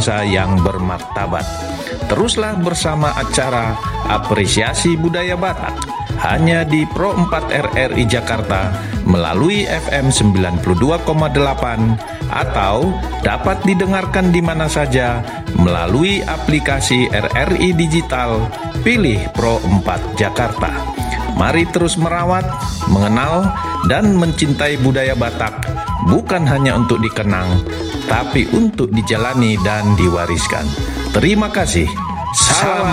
bangsa yang bermartabat. Teruslah bersama acara Apresiasi Budaya Batak hanya di Pro 4 RRI Jakarta melalui FM 92,8 atau dapat didengarkan di mana saja melalui aplikasi RRI Digital. Pilih Pro 4 Jakarta. Mari terus merawat, mengenal, dan mencintai budaya Batak, bukan hanya untuk dikenang, tapi untuk dijalani dan diwariskan. Terima kasih. Salam